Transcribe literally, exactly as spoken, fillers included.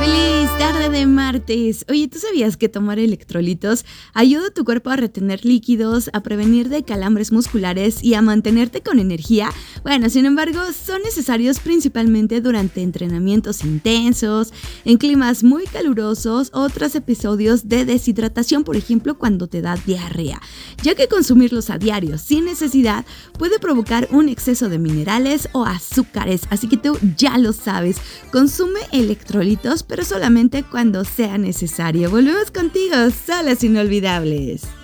¡Feliz tarde de martes! Oye, ¿tú sabías que tomar electrolitos ayuda a tu cuerpo a retener líquidos, a prevenir de calambres musculares y a mantenerte con energía? Bueno, sin embargo, son necesarios principalmente durante entrenamientos intensos, en climas muy calurosos o tras episodios de deshidratación, por ejemplo, cuando te da diarrea, ya que consumirlos a diario sin necesidad puede provocar un exceso de minerales o azúcares, así que tú ya lo sabes, consume electrolitos pero solamente cuando sea necesario. Volvemos contigo, Solas Inolvidables.